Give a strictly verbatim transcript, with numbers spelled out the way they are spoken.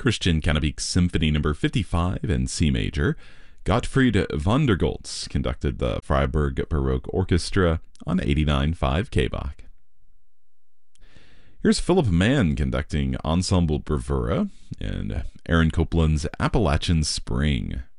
Christian Cannabique Symphony Number fifty-five in C major. Gottfried van der Goltz conducted the Freiburg Baroque Orchestra on eighty-nine point five K-Bach. Here's Philip Mann conducting Ensemble Bravura and Aaron Copland's Appalachian Spring.